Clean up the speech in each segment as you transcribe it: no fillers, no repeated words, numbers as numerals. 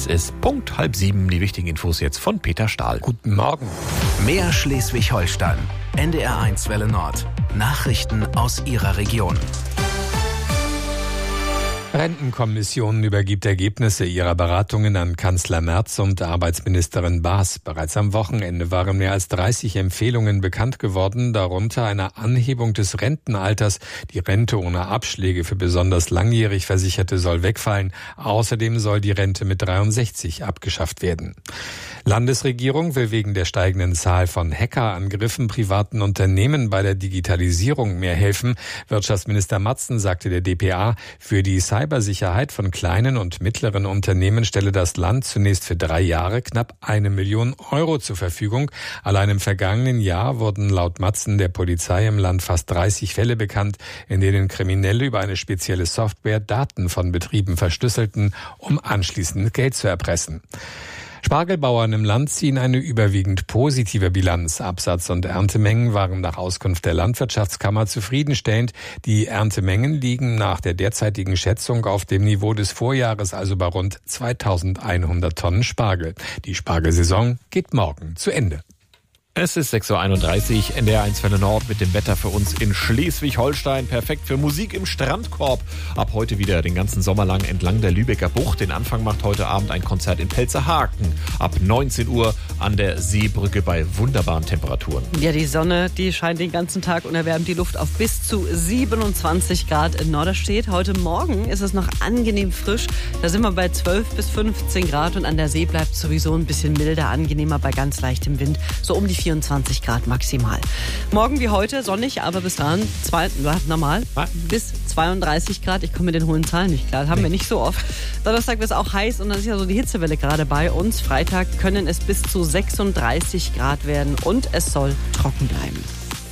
Es ist Punkt 6:30. Die wichtigen Infos jetzt von Peter Stahl. Guten Morgen. Mehr Schleswig-Holstein. NDR1 Welle Nord. Nachrichten aus Ihrer Region. Rentenkommission übergibt Ergebnisse ihrer Beratungen an Kanzler Merz und Arbeitsministerin Baas. Bereits am Wochenende waren mehr als 30 Empfehlungen bekannt geworden, darunter eine Anhebung des Rentenalters. Die Rente ohne Abschläge für besonders langjährig Versicherte soll wegfallen. Außerdem soll die Rente mit 63 abgeschafft werden. Landesregierung will wegen der steigenden Zahl von Hackerangriffen privaten Unternehmen bei der Digitalisierung mehr helfen. Wirtschaftsminister Matzen sagte der dpa, für die Cybersicherheit von kleinen und mittleren Unternehmen stelle das Land zunächst für 3 Jahre knapp 1 Million Euro zur Verfügung. Allein im vergangenen Jahr wurden laut Matzen der Polizei im Land fast 30 Fälle bekannt, in denen Kriminelle über eine spezielle Software Daten von Betrieben verschlüsselten, um anschließend Geld zu erpressen. Spargelbauern im Land ziehen eine überwiegend positive Bilanz. Absatz- und Erntemengen waren nach Auskunft der Landwirtschaftskammer zufriedenstellend. Die Erntemengen liegen nach der derzeitigen Schätzung auf dem Niveau des Vorjahres, also bei rund 2100 Tonnen Spargel. Die Spargelsaison geht morgen zu Ende. Es ist 6:31 Uhr, NDR1 Welle Nord mit dem Wetter für uns in Schleswig-Holstein. Perfekt für Musik im Strandkorb. Ab heute wieder den ganzen Sommer lang entlang der Lübecker Bucht. Den Anfang macht heute Abend ein Konzert in Pelzerhaken. Ab 19 Uhr an der Seebrücke bei wunderbaren Temperaturen. Ja, die Sonne, die scheint den ganzen Tag und erwärmt die Luft auf bis zu 27 Grad in Norderstedt. Heute Morgen ist es noch angenehm frisch. Da sind wir bei 12 bis 15 Grad und an der See bleibt sowieso ein bisschen milder, angenehmer bei ganz leichtem Wind. So um die 24 Grad maximal. Morgen wie heute sonnig, aber bis dahin normal bis 32 Grad. Ich komme mit den hohen Zahlen nicht klar. Das haben wir nicht so oft. Donnerstag wird es auch heiß und dann ist ja so die Hitzewelle gerade bei uns. Freitag können es bis zu 36 Grad werden und es soll trocken bleiben.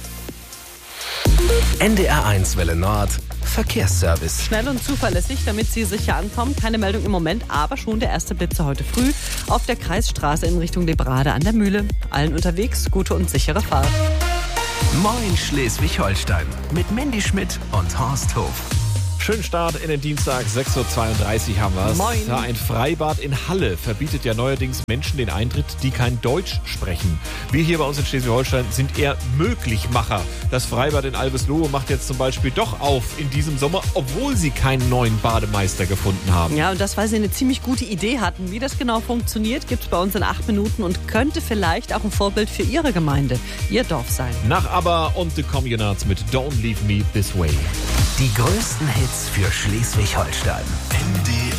NDR1 Welle Nord. Verkehrsservice. Schnell und zuverlässig, damit Sie sicher ankommen. Keine Meldung im Moment, aber schon der erste Blitzer heute früh auf der Kreisstraße in Richtung Lebrade an der Mühle. Allen unterwegs, gute und sichere Fahrt. Moin Schleswig-Holstein mit Mandy Schmidt und Horst Hof. Schönen Start in den Dienstag, 6:32 Uhr haben wir es. Moin. Ja, ein Freibad in Halle verbietet ja neuerdings Menschen den Eintritt, die kein Deutsch sprechen. Wir hier bei uns in Schleswig-Holstein sind eher Möglichmacher. Das Freibad in Albislohe macht jetzt zum Beispiel doch auf in diesem Sommer, obwohl sie keinen neuen Bademeister gefunden haben. Ja, und das, weil sie eine ziemlich gute Idee hatten. Wie das genau funktioniert, gibt es bei uns in 8 Minuten und könnte vielleicht auch ein Vorbild für Ihre Gemeinde, Ihr Dorf sein. Nach ABBA und The Communards mit Don't Leave Me This Way. Die größten Hits für Schleswig-Holstein. NDR